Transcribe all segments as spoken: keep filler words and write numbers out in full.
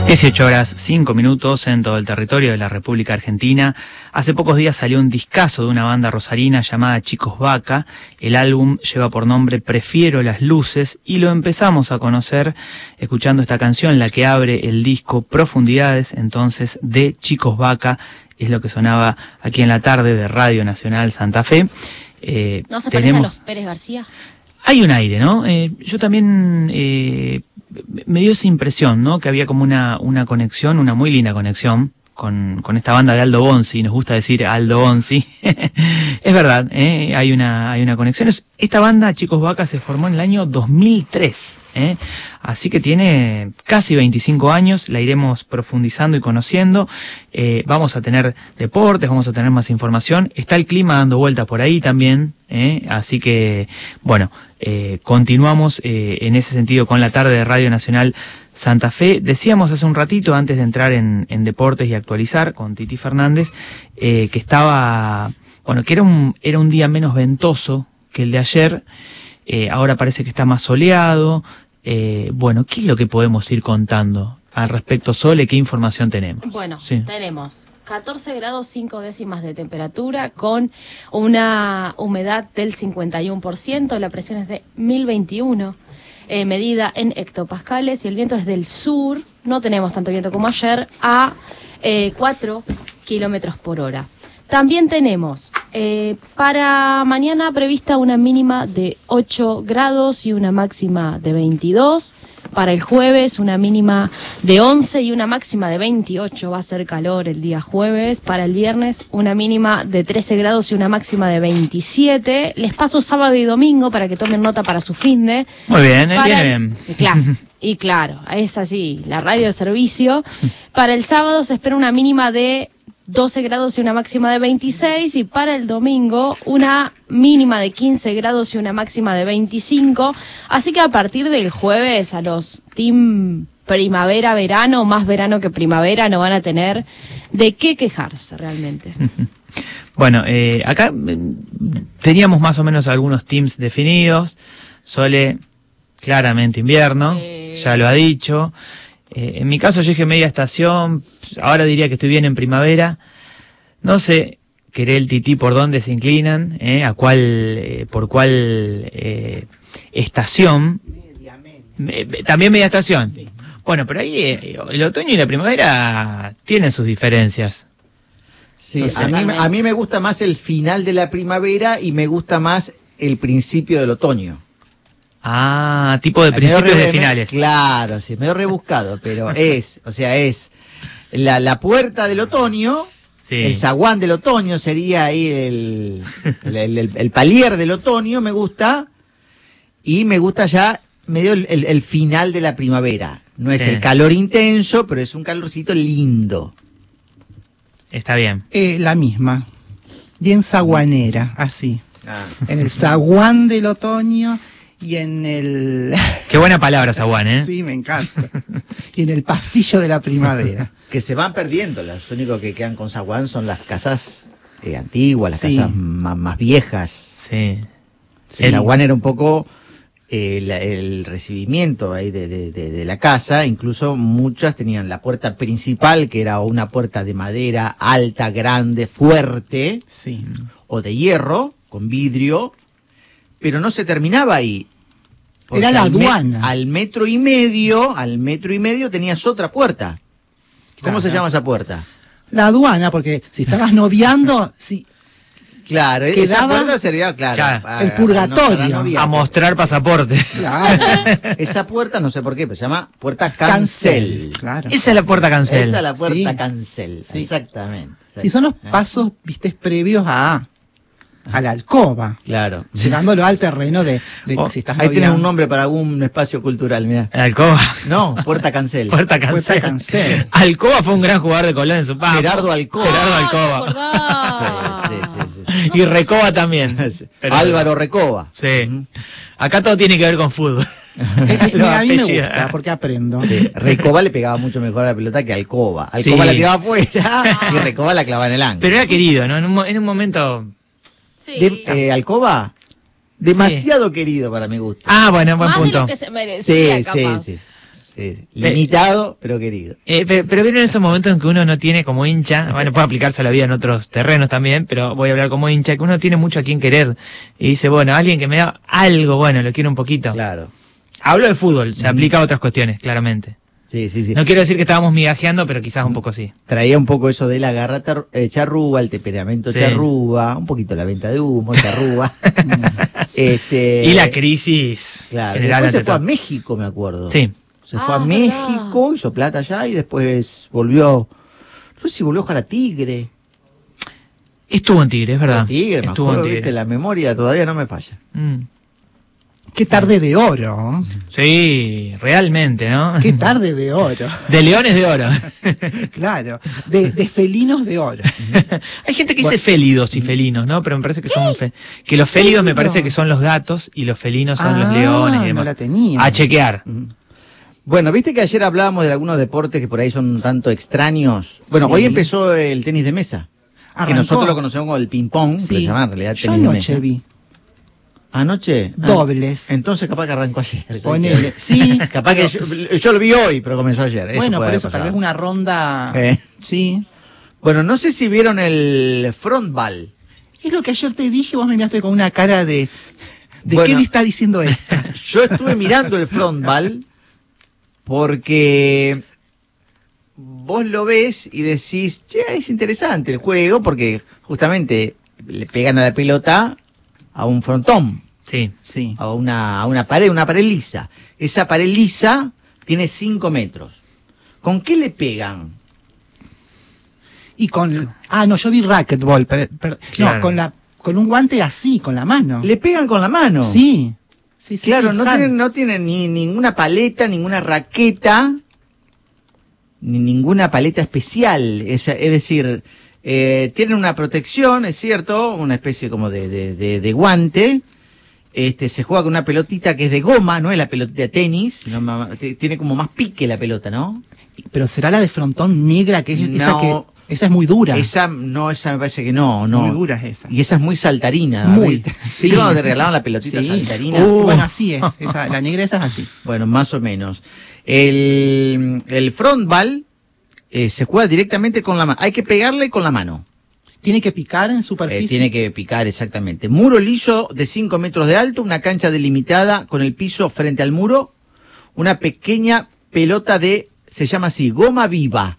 dieciocho horas, cinco minutos en todo el territorio de la República Argentina. Hace pocos días salió un discazo de una banda rosarina llamada Chicos Vaca. El álbum lleva por nombre Prefiero las luces y lo empezamos a conocer escuchando esta canción, la que abre el disco Profundidades, entonces, de Chicos Vaca. Es lo que sonaba aquí en la tarde de Radio Nacional Santa Fe. Eh, ¿No se tenemos... parece a los Pérez García? Hay un aire, ¿no? Eh, yo también eh, me dio esa impresión, ¿no? Que había como una, una conexión, una muy linda conexión con, con esta banda de Aldo Bonzi. Nos gusta decir Aldo Bonzi. Es verdad, ¿eh? Hay una, hay una conexión. Esta banda, Chicos Vaca, se formó en el año dos mil tres, ¿eh? Así que tiene casi veinticinco años. La iremos profundizando y conociendo. Eh, vamos a tener deportes, vamos a tener más información. Está el clima dando vueltas por ahí también, ¿eh? Así que, bueno, eh, continuamos eh, en ese sentido con la tarde de Radio Nacional Santa Fe. Decíamos hace un ratito, antes de entrar en, en deportes y actualizar con Titi Fernández, eh, que estaba, bueno, que era un, era un día menos ventoso que el de ayer. Eh, ahora parece que está más soleado. Eh, bueno, ¿qué es lo que podemos ir contando al respecto, Sole? ¿Qué información tenemos? Bueno, sí. tenemos catorce grados cinco décimas de temperatura con una humedad del cincuenta y uno por ciento, la presión es de mil veintiuno, eh, medida en hectopascales y el viento es del sur, no tenemos tanto viento como ayer, a eh, cuatro kilómetros por hora. También tenemos eh, para mañana prevista una mínima de ocho grados y una máxima de veintidós. Para el jueves una mínima de once y una máxima de veintiocho. Va a ser calor el día jueves. Para el viernes una mínima de trece grados y una máxima de veintisiete. Les paso sábado y domingo para que tomen nota para su finde. Muy bien, viene bien. Claro. Y claro, es así, la radio de servicio. Para el sábado se espera una mínima de doce grados y una máxima de veintiséis, y para el domingo una mínima de quince grados y una máxima de veinticinco. Así que a partir del jueves a los team primavera-verano, más verano que primavera, no van a tener de qué quejarse realmente. Bueno, eh, acá teníamos más o menos algunos teams definidos. Sole, claramente invierno, eh... ya lo ha dicho. Eh, en mi caso yo dije media estación, ahora diría que estoy bien en primavera. No sé, queré el Tití por dónde se inclinan, eh, a cuál, eh, por cuál eh, estación. Media, media. Me, también media estación. Sí. Bueno, pero ahí eh, el otoño y la primavera tienen sus diferencias. Sí, a mí, a mí me gusta más el final de la primavera y me gusta más el principio del otoño. Ah, tipo de principios de finales. Claro, sí, medio rebuscado, pero es, o sea, es la, la puerta del otoño, sí. El zaguán del otoño sería ahí el, el, el, el, el palier del otoño, me gusta, y me gusta ya medio el, el, el final de la primavera. No es sí. El calor intenso, pero es un calorcito lindo. Está bien. Eh, la misma, bien zaguanera, así, ah. En el zaguán del otoño. Y en el... Qué buena palabra, zaguán, ¿eh? Sí, me encanta. Y en el pasillo de la primavera. Que se van perdiendo. Los únicos que quedan con zaguán son las casas eh, antiguas, las sí. casas más, más viejas. Sí. El sí. zaguán era un poco eh, la, el recibimiento ahí de, de, de, de la casa. Incluso muchas tenían la puerta principal, que era una puerta de madera alta, grande, fuerte. Sí. O de hierro, con vidrio. Pero no se terminaba ahí. Era la aduana. Me, al metro y medio, al metro y medio tenías otra puerta. ¿Cómo claro. se llama esa puerta? La aduana, porque si estabas noviando, si claro, quedaba esa puerta servía, claro, claro. Para, el purgatorio. no, a mostrar pasaporte. Claro. Esa puerta, no sé por qué, pero se llama puerta cancel. cancel. Claro. Esa es la puerta cancel. Esa es la puerta sí. cancel, sí. Exactamente. Si sí, son los pasos, viste, previos a... a la alcoba, claro, llevándolo al terreno de, de oh, si estás ahí noviando. tienes un nombre para algún espacio cultural, mira. Alcoba. No, puerta cancel. Puerta cancel. Puerta cancel. Alcoba fue un gran jugador de Colón en su país. Gerardo Alcoba. Gerardo Alcoba. Ah, sí, sí, sí, sí. Y Recoba también. Pero, Álvaro Recoba. Sí. Uh-huh. Acá todo tiene que ver con fútbol. A mí me gusta porque aprendo. Sí. Recoba le pegaba mucho mejor a la pelota que Alcoba. Alcoba sí. la tiraba afuera y Recoba la clavaba en el ángulo. Pero era querido, ¿no? En un, en un momento... Sí. De, eh, Alcoba, demasiado sí. querido para mi gusto. Ah, bueno, buen Más punto. De lo que se merecía, sí, capaz. sí, sí. Sí, sí. Limitado, pero querido. Eh, pero, pero vieron esos momentos en que uno no tiene como hincha, bueno, puede aplicarse a la vida en otros terrenos también, pero voy a hablar como hincha, que uno tiene mucho a quien querer. Y dice, bueno, alguien que me da algo, bueno, lo quiero un poquito. Claro. Hablo de fútbol, se aplica a otras cuestiones, claramente. Sí, sí, sí. No quiero decir que estábamos migajeando, pero quizás un poco sí. Traía un poco eso de la garra tar- eh, charrúa, el temperamento Sí. charrúa, un poquito la venta de humo, charrúa. este, Y la crisis Claro, general. después se ante fue a todo. México, me acuerdo. Sí. Se fue Ah, a verdad. México, hizo plata allá y después volvió, no sé si volvió a jugar a Tigre. Estuvo en Tigre, es verdad. A Tigre, me Estuvo acuerdo, en viste, Tigre. la memoria todavía no me falla. Mm. Qué tarde de oro. Sí, realmente, ¿no? Qué tarde de oro. De leones de oro. Claro. De, de felinos de oro. Hay gente que dice félidos y felinos, ¿no? Pero me parece que son fe- que los félidos me parece que son los gatos y los felinos son los Ah, leones y demás. no la tenía. A chequear. Bueno, viste que ayer hablábamos de algunos deportes que por ahí son un tanto extraños. Bueno, Sí. hoy empezó el tenis de mesa. Que Arrancó. nosotros lo conocemos como el ping-pong, pero Sí. se llama en realidad Yo tenis de anoche mesa. vi. ¿Anoche? Ah, Dobles. entonces capaz que arrancó ayer. Ponele. Sí. Capaz que yo, yo lo vi hoy, pero comenzó ayer. Eso Bueno, puede por haber eso tal pasado. vez una ronda. Eh. Sí. Bueno, no sé si vieron el frontball. Es lo que ayer te dije, vos me miraste con una cara de. ¿De Bueno. qué le está diciendo esta? Yo estuve mirando el frontball porque vos lo ves y decís, che, es interesante el juego porque justamente le pegan a la pelota a un frontón, Sí. Sí. a una, a una pared, una pared lisa. Esa pared lisa tiene cinco metros. ¿Con qué le pegan? Y con. Ah, no, yo vi racquetball. Pero, pero- Claro. No, con la con un guante así, con la mano. Le pegan con la mano. Sí. Sí, sí. Claro, sí, no hand. tienen, no tienen ni ninguna paleta, ninguna raqueta, ni ninguna paleta especial. Es, es decir, eh, tienen una protección, es cierto, una especie como de, de, de, de guante. Este, se juega con una pelotita que es de goma, no es la pelotita de tenis, sino ma- t- tiene como más pique la pelota, ¿no? Pero será la de frontón negra, que es esa No. que. Esa es muy dura. Esa, no, esa me parece que no, no. Muy dura es esa. Y esa es muy saltarina. Muy. ¿viste? Sí. ¿Viste cuando te regalaban la pelotita Sí. saltarina? Uh, bueno, así es. Esa, la negra esa es así. Bueno, más o menos. El, el frontball eh, se juega directamente con la mano. Hay que pegarle con la mano. Tiene que picar en superficie. Eh, tiene que picar exactamente. Muro liso de cinco metros de alto, una cancha delimitada con el piso frente al muro, una pequeña pelota de, se llama así, goma viva.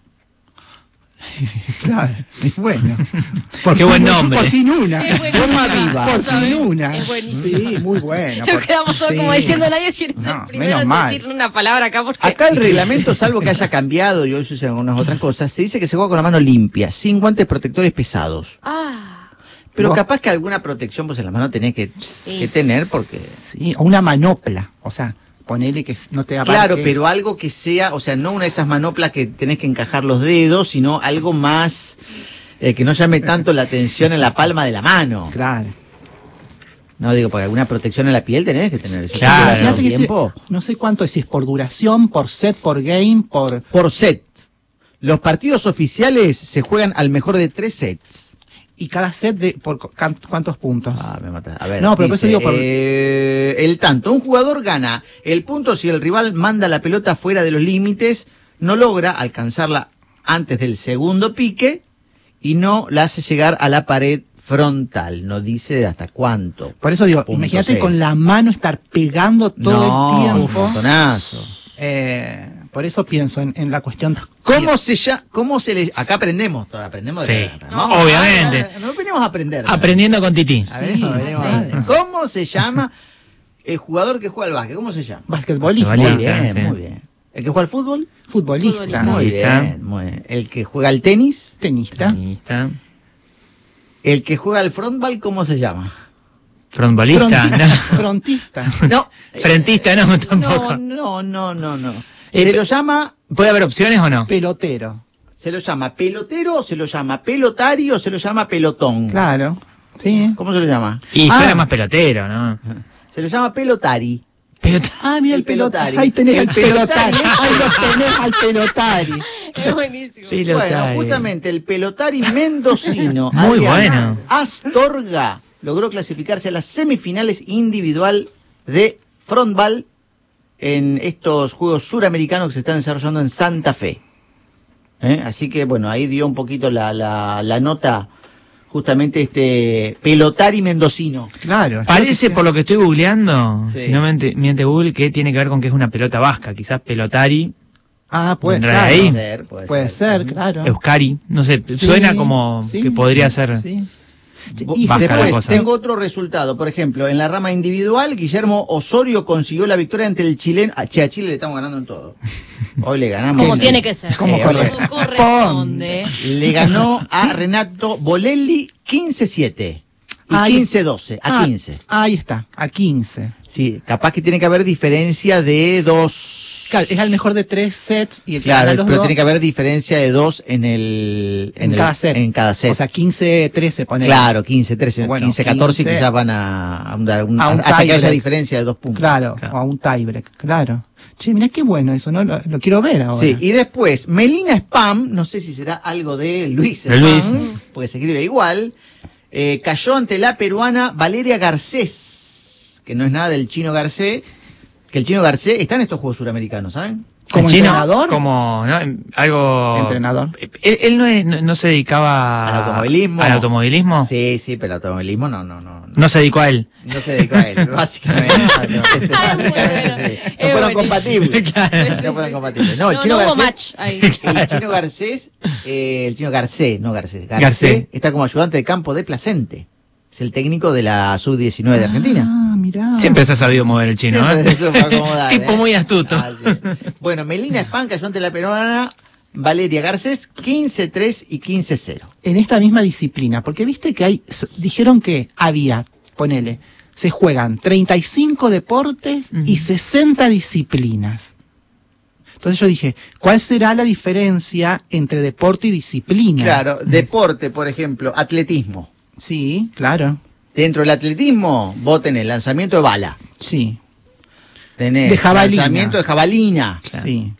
Claro. Y bueno. Qué buen nombre. Por fin una. Es buenísima, Goma viva. Por ¿sabes? fin una. Es buenísimo. Sí, muy bueno. Nos por- quedamos todos sí. como diciendo nadie si eres No, el primero menos en mal. decir una palabra acá porque Acá el reglamento, salvo que haya cambiado y hoy se usan algunas otras cosas, se dice que se juega con la mano limpia, sin guantes protectores pesados. Ah, Pero Vos- capaz que alguna protección pues en la mano tenés que, que tener porque... Sí, o una manopla. O sea, ponele que no te abarque. Claro, pero algo que sea, o sea, no una de esas manoplas que tenés que encajar los dedos, sino algo más eh, que no llame tanto la atención en la palma de la mano. Claro. No digo, porque alguna protección en la piel tenés que tener. Eso Claro. lleva Imagínate que si- tiempo. no sé cuánto es, si es por duración, por set, por game, por... Por set. Los partidos oficiales se juegan al mejor de tres sets. Y cada set de por cu- can- cuántos puntos. Ah, me mata. A ver, No, pero por eso dice, digo por- eh, el tanto. Un jugador gana el punto si el rival manda la pelota fuera de los límites, no logra alcanzarla antes del segundo pique y no la hace llegar a la pared frontal. No dice de hasta cuánto. Por eso digo, Punto imagínate seis. con la mano estar pegando todo no, el un tiempo. montonazo. Eh, por eso pienso en, en la cuestión. ¿Cómo se llama? ¿Cómo se le? Acá aprendemos, todo, aprendemos de Sí, ¿no? obviamente. Ah, no venimos a aprender. Aprendiendo con Titi. A ver, Sí, venimos sí. a ver. ¿Cómo se llama el jugador que juega al básquet? ¿Cómo se llama? Basquetbolista, Muy Basquetbolista. bien, sí. muy bien. ¿El que juega al fútbol? futbolista, Futbolista. Muy Futbolista. bien, muy bien. ¿El que juega al tenis? tenista. Ahí está. ¿El que juega al frontball cómo se llama? Frontbolista. Frontista. No. No. Frentista, no, tampoco. No, no, no, no, no. Eh, Se lo llama, ¿Puede haber opciones o no? Pelotero. se lo llama pelotero, o se lo llama pelotario, o se lo llama pelotón. Claro. Sí. ¿Cómo se lo llama? Y Ah. suena más pelotero, ¿no? Se lo llama pelotari. Pelota- Ah, mira el, El pelotari. pelotari. Ahí tenés El el pelotari. pelotari. Ahí lo tenés al pelotari. es buenísimo. Pelotari. Bueno, justamente el pelotari mendocino Muy Adrián bueno. Astorga logró clasificarse a las semifinales individual de frontball en estos Juegos Suramericanos que se están desarrollando en Santa Fe. ¿Eh? Así que, bueno, ahí dio un poquito la, la, la nota justamente este pelotari mendocino. Claro. Parece, por lo que estoy googleando, sí. si no miente, miente Google, que tiene que ver con que es una pelota vasca, quizás pelotari. Ah, puede, claro. ahí. puede ser, puede, puede ser, ser, claro. Euskari, no sé, sí, suena como sí, que podría ser. Sí. Y después tengo otro resultado, por ejemplo, en la rama individual, Guillermo Osorio consiguió la victoria ante el chileno. A Chile le estamos ganando en todo. Hoy le ganamos. Como tiene que ser. Como eh, corre. corresponde. Le ganó a Renato Bolelli quince siete y ahí, quince doce, a ah, quince. Ahí está, a quince. Sí, capaz que tiene que haber diferencia de dos. Claro, es el mejor de tres sets y el que claro, gana los pero dos, tiene que haber diferencia de dos en el en, en cada el, set. En cada set. O sea, quince trece pone. Claro, quince trece, bueno, quince catorce quizás van a, a, un, a, un, a un hasta que haya diferencia de dos puntos. Claro, claro. O a un tiebreak, claro. Che, mirá qué bueno eso, ¿no? Lo, lo quiero ver ahora. Sí, y después, Melina Spam, no sé si será algo de Luis Spam, Luis. porque se escribe igual, eh, cayó ante la peruana Valeria Garcés, que no es nada del chino Garcés, que el chino Garcés está en estos Juegos Suramericanos, ¿saben? ¿Como chino, entrenador? Como, ¿no? Algo... Entrenador. Él, él no, es, no, no se dedicaba... ¿Al automovilismo? ¿Al automovilismo? Sí, sí, pero el automovilismo no, no, no. No, no se dedicó a él. No se dedicó a él, básicamente. no, no, este, básicamente sí. No fueron compatibles. Claro. No sí, fueron sí, compatibles. No, el no, chino no Garcés... match ahí. El chino Garcés, eh, el chino Garcés, no Garcés, Garcés, Garcés está como ayudante de campo de Placente. Es el técnico de la sub diecinueve de Argentina. Ah, mirá. Siempre se ha sabido mover el chino, Siempre ¿eh? se supo acomodar, Tipo ¿eh? muy astuto. Ah, sí. Bueno, Melina Spam cayó ante la peruana Valeria Garcés, quince tres y quince cero. En esta misma disciplina, porque viste que hay, dijeron que había, ponele, se juegan treinta y cinco deportes uh-huh. y sesenta disciplinas. Entonces yo dije, ¿cuál será la diferencia entre deporte y disciplina? Claro, deporte, por ejemplo, atletismo. Sí, claro. Dentro del atletismo, vos tenés lanzamiento de bala. Sí. Tenés de jabalina. lanzamiento de jabalina. Claro. Sí.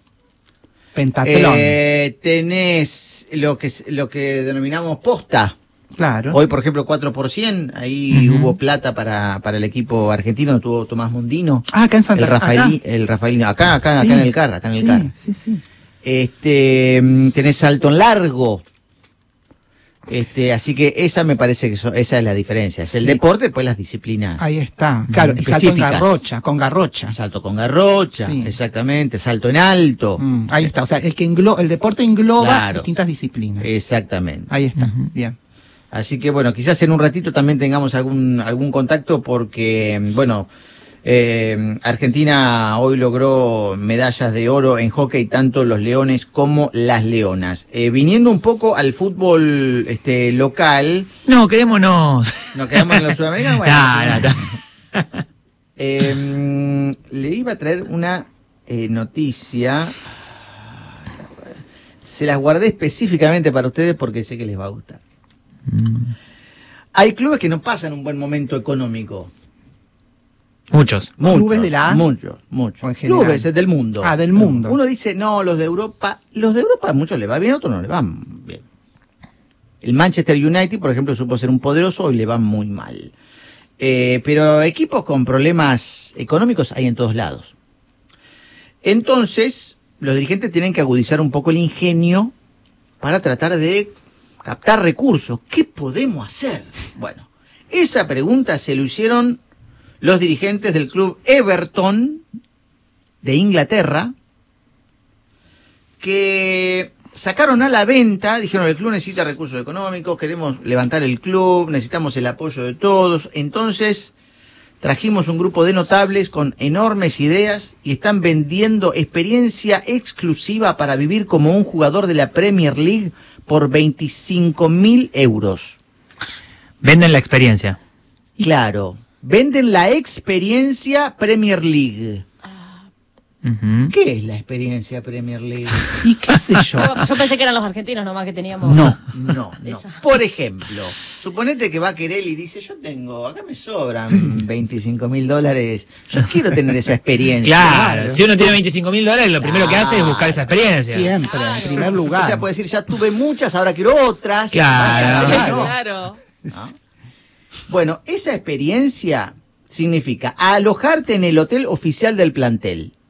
Pentatlón. Eh, tenés lo que lo que denominamos posta. Claro. Hoy, por ejemplo, cuatro por cien, ahí uh-huh. hubo plata para, para el equipo argentino, tuvo Tomás Mondino. Ah, acá en Santa el Rafaelí, acá. El Rafaelino, acá, acá, sí. acá en el C A R, acá en el sí, C A R. Sí, sí. Este, tenés salto en largo. Este, así que esa me parece que so, esa es la diferencia. Es el sí. deporte, pues las disciplinas. Ahí está. Claro, y salto en garrocha, con garrocha. Salto con garrocha, sí. exactamente, salto en alto. Mm, ahí está, o sea, el que englo el deporte engloba claro. distintas disciplinas. Exactamente. Ahí está, uh-huh. bien. Así que bueno, quizás en un ratito también tengamos algún algún contacto porque, bueno, eh, Argentina hoy logró medallas de oro en hockey, tanto los leones como las leonas. Eh, viniendo un poco al fútbol este local. No, quedémonos. Nos quedamos en los sudamericanos. Bueno, no, no, no. Eh, le iba a traer una eh, noticia. Se las guardé específicamente para ustedes porque sé que les va a gustar. Mm. Hay clubes que no pasan un buen momento económico. Muchos. Muchos. ¿Clubes de la A? Muchos, muchos. Clubes del mundo. Ah, del mundo. Uno dice, no, los de Europa. Los de Europa a muchos les va bien, a otros no les van bien. El Manchester United, por ejemplo, supo ser un poderoso y le va muy mal. Eh, pero equipos con problemas económicos hay en todos lados. Entonces, los dirigentes tienen que agudizar un poco el ingenio para tratar de captar recursos. ¿Qué podemos hacer? Bueno, esa pregunta se lo hicieron los dirigentes del club Everton de Inglaterra, que sacaron a la venta, dijeron el club necesita recursos económicos, queremos levantar el club, necesitamos el apoyo de todos. Entonces trajimos un grupo de notables con enormes ideas y están vendiendo experiencia exclusiva para vivir como un jugador de la Premier League por veinticinco mil euros. Venden la experiencia. Claro. Venden la experiencia Premier League. Uh-huh. ¿Qué es la experiencia Premier League? ¿Y qué sé yo? yo? Yo pensé que eran los argentinos nomás que teníamos. No, no, no. Por ejemplo, suponete que va Querel y dice, yo tengo, acá me sobran veinticinco mil dólares, yo quiero tener esa experiencia. Claro, claro. Si uno tiene veinticinco mil dólares, lo primero claro. que hace es buscar esa experiencia. Siempre, claro. en primer lugar. O sea, puede decir, ya tuve muchas, ahora quiero otras. Claro, claro. claro. ¿No? Bueno, esa experiencia significa alojarte en el hotel oficial del plantel.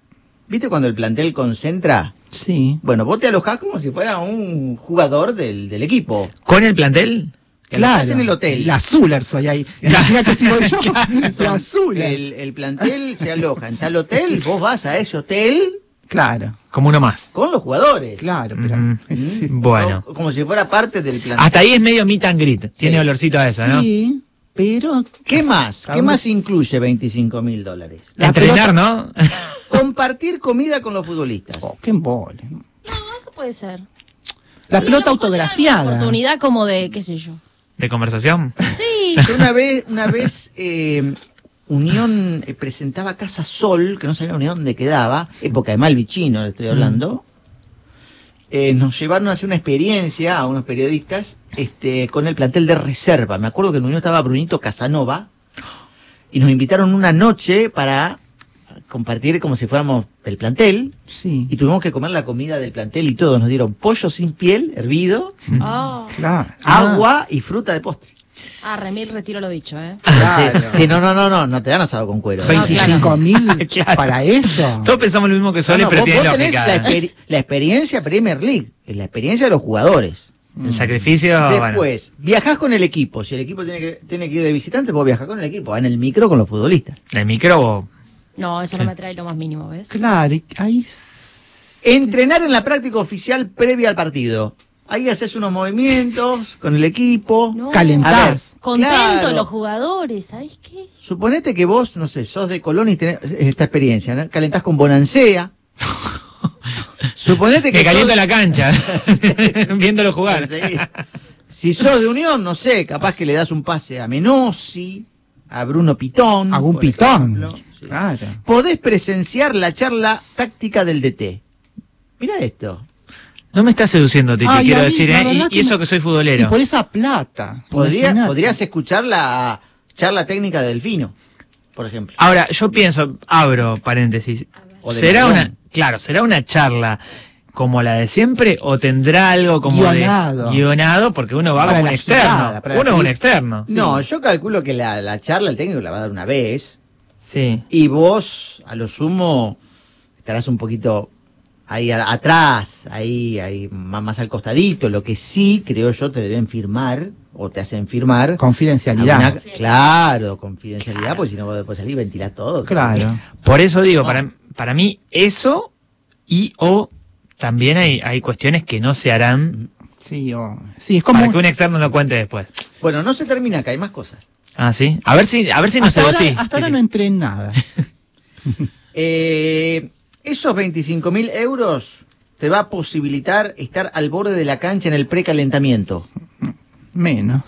¿Viste cuando el plantel concentra? Sí. Bueno, vos te alojás como si fuera un jugador del, del equipo. ¿Con el plantel? Claro. En el hotel. La Zuller soy ahí. Imagínate si voy yo. La Zuller. El, el plantel se aloja en tal hotel, vos vas a ese hotel. Claro. Como uno más. Con los jugadores. Claro, pero... Mm, sí. Bueno. Como, como si fuera parte del plantel. Hasta ahí es medio meet and greet. Tiene Sí. olorcito a eso, ¿no? Sí, pero... ¿Qué más? ¿Qué más incluye veinticinco mil dólares? La Entrenar, ¿no? Compartir comida con los futbolistas. Oh, qué embole. No, eso puede ser. La Y pelota a lo mejor te dan una autografiada. oportunidad como de, qué sé yo. ¿De conversación? Sí. Yo una vez, una vez eh, Unión eh, presentaba Casa Sol, que no sabía ni dónde quedaba, época de Malvicino le estoy hablando. Eh, nos llevaron a hacer una experiencia a unos periodistas este, con el plantel de reserva. Me acuerdo que en Unión estaba Brunito Casanova y nos invitaron una noche para compartir como si fuéramos del plantel Sí, y tuvimos que comer la comida del plantel y todo. Nos dieron pollo sin piel, hervido, Ah, claro. agua y fruta de postre. ah, Remil, retiro lo dicho, ¿eh. Sí, sí, no, no, no, no, no te dan asado con cuero. veinticinco mil Claro. para eso. Todos pensamos lo mismo que Sole, No, no, pero vos, tiene vos tenés lógica. la, exper- la experiencia Premier League, es la experiencia de los jugadores. El sacrificio, bueno. Después, viajás con el equipo. Si el equipo tiene que, tiene que ir de visitante, vos viajás con el equipo. En el micro con los futbolistas. El micro, No, eso no me trae lo más mínimo, ¿ves? Claro, y ahí... Entrenar en la práctica oficial previa al partido. Ahí haces unos movimientos con el equipo. No. Calentás. Contentos Claro. los jugadores, ¿sabes qué? Suponete que vos, no sé, sos de Colón y tenés esta experiencia, ¿no? Calentás con Bonancea. Suponete que que calienta sos- la cancha, viéndolo jugar. Sí. Si sos de Unión, no sé, capaz que le das un pase a Menossi, a Bruno Pitón. Algún por pitón. ejemplo. Sí. Claro. Podés presenciar la charla táctica del D T. Mira esto. No me estás seduciendo, Titi, Ay, quiero a mí, decir, la ¿eh? verdad Y, que y eso me- que soy Y futbolero. por esa plata. Podría- Imaginate. podrías escuchar la charla técnica de Delfino, por ejemplo. Ahora, yo pienso, abro paréntesis, O de ¿será Marlon. una, claro, será una charla como la de siempre o tendrá algo como Guionado. de guionado? Porque uno va Para como la un externo, jugada, para la uno es un jugada. externo. No, yo calculo que la, la charla el técnico la va a dar una vez Sí. y vos, a lo sumo, estarás un poquito ahí a- atrás, ahí, ahí más, más al costadito. Lo que sí, creo yo, te deben firmar o te hacen firmar. Confidencialidad. alguna- claro, confidencialidad, porque si no vos después salís y ventilás todo. Claro. Por eso digo, No. para, para mí eso y o también hay, hay cuestiones que no se harán Sí, o- sí, es como... para que un externo lo cuente después. Bueno, no se termina acá, hay más cosas. Ah, sí. A ver si, a ver si nos hasta ahora, seducís. hasta ahora Titi. no entré en nada. Eh, esos veinticinco mil euros te va a posibilitar estar al borde de la cancha en el precalentamiento, Menos.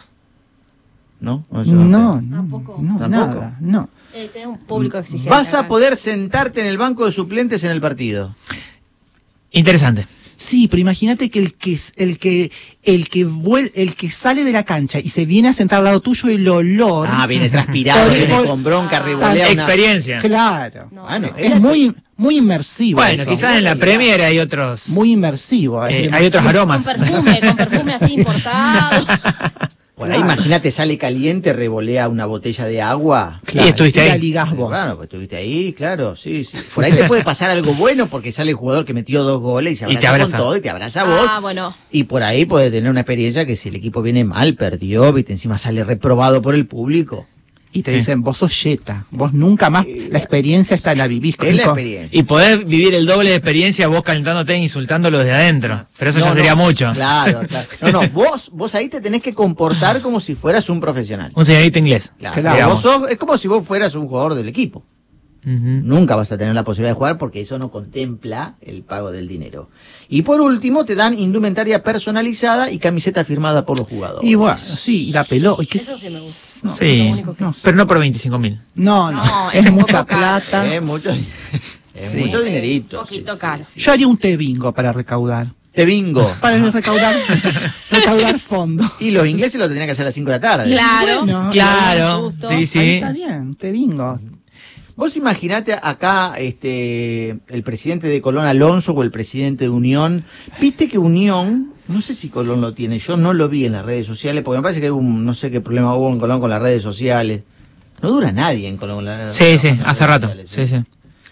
¿no? No, No, no, Tampoco. no, Tampoco. nada, no. Eh, tener un público exigente. Vas a acá. poder sentarte en el banco de suplentes en el partido. Interesante. Sí, pero imagínate que el que el que el que vuel- el que sale de la cancha y se viene a sentar al lado tuyo, el olor. Ah, viene transpirado, Por- viene por- con bronca, Ah. revolea una... Experiencia. Claro. No. Bueno, Es muy muy inmersivo. Bueno, eso. quizás en la Premier hay otros, Muy inmersivo. eh, es hay otros demasiado- aromas. Con perfume, con perfume así importado. Por ahí, Claro. imagínate, sale caliente, revolea una botella de agua. Claro, Y estuviste y la ahí. ligás vos. Bueno, pues estuviste ahí, claro, sí, sí. Por ahí te puede pasar algo bueno porque sale el jugador que metió dos goles y se Y abraza, te abraza. con todo y te abraza a vos. Ah, bueno. Y por ahí puede tener una experiencia que si el equipo viene mal, perdió, viste, encima sale reprobado por el público. Y te Sí. dicen, vos sos yeta, vos nunca más, la experiencia esta la vivís con Es la con- experiencia. Y poder vivir el doble de experiencia vos calentándote e insultándolo desde adentro. Pero eso No, ya no, sería mucho. Claro, claro. No, no, vos, vos ahí te tenés que comportar como si fueras un profesional. Un señorito inglés. Claro, Claro. vos sos- es como si vos fueras un jugador del equipo. Ujú. Nunca vas a tener la posibilidad de jugar porque eso no contempla el pago del dinero. Y por último, te dan indumentaria personalizada y camiseta firmada por los jugadores. Y bueno, sí, y la pelota. y qué Eso sé- sí me gusta. No, Sí, lo único que- no, pero no por veinticinco mil. no, no, No, es es un mucha poco caro. plata. Es mucho, es Sí. mucho dinerito. Poquito sí, caro. sí, sí. Yo haría un té bingo para recaudar. Te bingo. Para recaudar, recaudar fondos. Y los ingleses lo tendrían que hacer a las cinco de la tarde. Claro. Bueno, Claro, Justo. sí, Ahí sí. está bien, té bingo. Vos imaginate acá este el presidente de Colón, Alonso, o el presidente de Unión. Viste que Unión, no sé si Colón lo tiene, yo no lo vi en las redes sociales, porque me parece que hubo un, no sé qué problema hubo en Colón con las redes sociales. No dura nadie en Colón. con la- Sí, con sí, las redes hace rato. sociales, Sí, ¿eh? sí.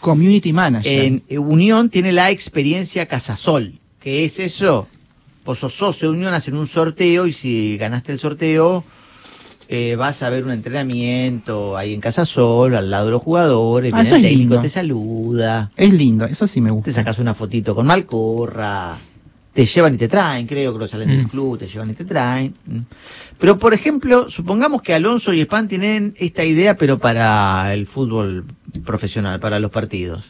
Community Manager. En Unión tiene la experiencia Casasol, que es eso. Vos sos socio de Unión, hacen un sorteo y si ganaste el sorteo, eh, vas a ver un entrenamiento ahí en Casasol, al lado de los jugadores, Ah, viene eso el es técnico, lindo. te saluda, Es lindo, eso sí me gusta. te sacas una fotito con Malcorra, te llevan y te traen, creo que lo salen del Mm. club, te llevan y te traen. Mm. Pero, por ejemplo, supongamos que Alonso y Span tienen esta idea, pero para el fútbol profesional, para los partidos.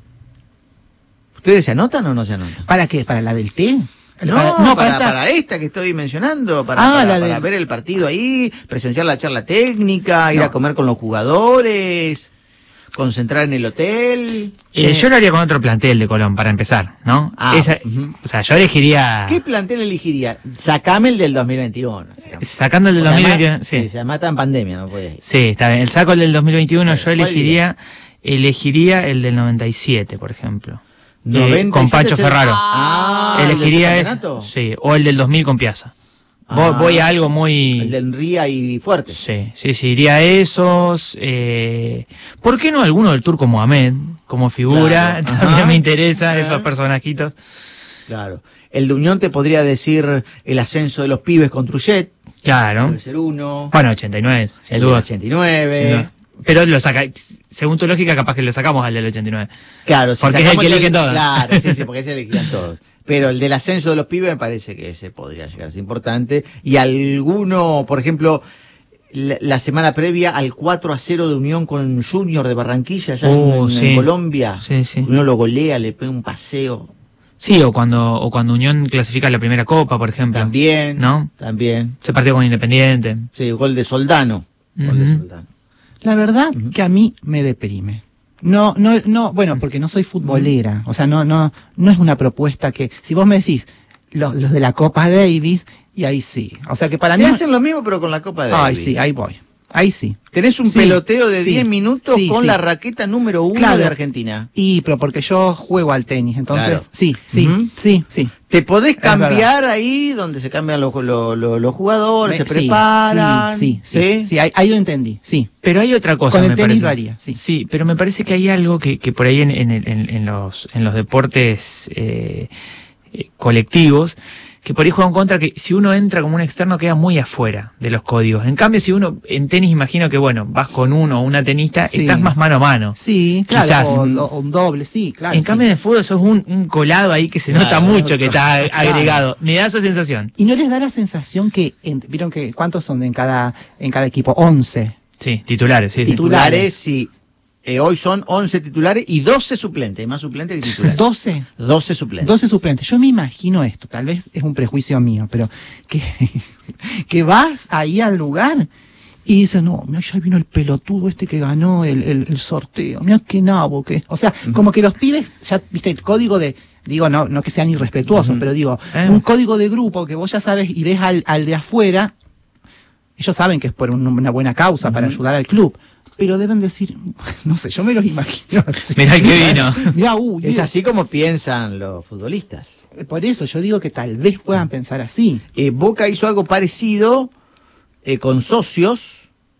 ¿Ustedes se anotan o no se anotan? ¿Para qué? ¿Para la del té? No, Para- para, esta- para esta que estoy mencionando, para, Ah, para, la para del- ver el partido ahí, presenciar la charla técnica, ir No. a comer con los jugadores, concentrar en el hotel. Eh, Eh, yo lo haría con otro plantel de Colón, para empezar, ¿no? Ah, Esa- ujú. O sea, yo elegiría... ¿Qué plantel elegiría? Sacame el del dos mil veintiuno. sacame. Sacando el del Porque además, dos mil veintiuno, sí. sí, se mata en pandemia, no puede ir. Sí, está bien. El saco el del dos mil veintiuno, Sí, yo ¿cuál elegiría elegiría el del noventa y siete, por ejemplo. Eh, noventa y siete con Pacho es el- Ferraro. Ah, ¿el elegiría del ese. campeonato? Sí, o el del dos mil con Piazza. Voy, Ah, voy a algo muy... El de Enría y Fuerte. Sí, sí, sí, iría a esos. Eh... ¿Por qué no alguno del Turco Mohamed? Como figura, Claro. también Ajá. me interesan Ajá. esos personajitos. Claro. El de Unión te podría decir el ascenso de los pibes con Trujillo. Claro. Puede ser uno. Bueno, ochenta y nueve, sin el duda. del ochenta y nueve. Sin duda. Pero lo saca, según tu lógica, capaz que lo sacamos al del ochenta y nueve. Claro, si Porque es el sacamos que eligen del- todos. Claro, sí, sí, porque ese elegían todos. Pero el del ascenso de los pibes me parece que ese podría llegar a ser importante. Y alguno, por ejemplo, la, la semana previa al cuatro a cero de Unión con Junior de Barranquilla, allá en- Uh, en, sí. en Colombia. Sí, sí. Unión lo golea, le pega un paseo. Sí, o cuando, o cuando Unión clasifica la primera copa, por ejemplo. También. ¿No? También. Se partió con Independiente. Sí, gol de Soldano. Gol de Ujú. Soldano. La verdad que a mí me deprime. No, no, no, bueno, porque no soy futbolera. O sea, no, no, no es una propuesta que, si vos me decís, los, los de la Copa Davis, y ahí sí. O sea que para mí. Te hacen lo mismo, pero con la Copa de Ay, sí, ahí voy. Ahí sí. Tenés un Sí, peloteo de sí, diez minutos sí, con sí. la raqueta número uno Claro. de Argentina. Y, pero porque yo juego al tenis, entonces, Claro. sí, sí, Ujú. sí, sí. Te podés verdad. cambiar ahí donde se cambian los, los, los, los jugadores, Me- se sí, preparan. Sí, sí, sí, sí, ahí, ahí lo entendí, sí. Pero hay otra cosa, Con el me tenis parece. lo haría, sí. Sí, pero me parece que hay algo que, que por ahí en, en, en, en los, en los deportes eh, eh, colectivos, que por ahí juegan contra, que si uno entra como un externo queda muy afuera de los códigos. En cambio, si uno en tenis imagino que, bueno, vas con uno o una tenista, Sí. estás más mano a mano. Sí, claro, Quizás. o, o un doble, sí, claro. en sí. cambio, en el fútbol sos un, un colado ahí que se Claro, nota mucho que está claro. agregado. Me da esa sensación. ¿Y no les da la sensación que, en- vieron que, cuántos son en cada, en cada equipo? once. Sí, titulares, sí, sí. Titulares. Titulares, sí. Eh, hoy son once titulares y doce suplentes, más suplentes que titulares. doce. doce suplentes. doce suplentes. Yo me imagino esto, tal vez es un prejuicio mío, pero que, que vas ahí al lugar y dices, no, mira, ya vino el pelotudo este que ganó el, el, el sorteo, mira qué nabo que. O sea, como que los pibes, ya viste el código de, digo, no, no que sean irrespetuosos, Ujú. pero digo, Eh. un código de grupo que vos ya sabes y ves al, al de afuera, ellos saben que es por un- una buena causa, para ayudar al club. Pero deben decir, no sé, yo me los imagino así. Mirá el que vino. Mirá, uy, Es Dios. así como piensan los futbolistas. Por eso yo digo que tal vez puedan pensar así. Eh, Boca hizo algo parecido eh, con socios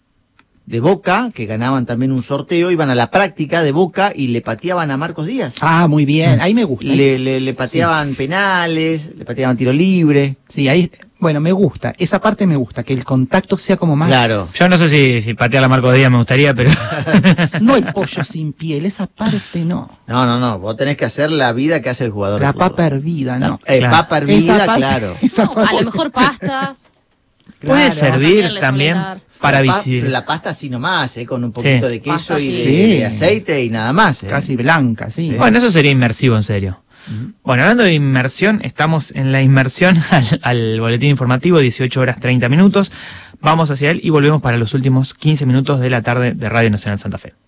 de Boca, que ganaban también un sorteo, iban a la práctica de Boca y le pateaban a Marcos Díaz. Ah, muy bien, ahí me gusta. ahí- Le, le, le pateaban penales, le pateaban tiro libre. Sí, ahí, bueno, me gusta, esa parte me gusta, que el contacto sea como más... Claro. Yo no sé si, si patear a Marcos Díaz me gustaría, pero... No el pollo sin piel, esa parte no. No, no, no. Vos tenés que hacer la vida que hace el jugador. La de fútbol. papa hervida, no. Eh, Claro. Papa hervida, Esa parte- claro. esa No, a parte- lo mejor pastas. Puede Claro. servir También le también suele dar. para la, pa- visibilizar. la pasta así nomás, eh, con un poquito Sí. de queso Pasta y de, sí. de aceite y nada más. eh. Casi blanca, sí. Sí. Bueno, eso sería inmersivo, en serio. Bueno, hablando de inmersión, estamos en la inmersión al, al boletín informativo, dieciocho horas treinta minutos. Vamos hacia él y volvemos para los últimos quince minutos de la tarde de Radio Nacional Santa Fe.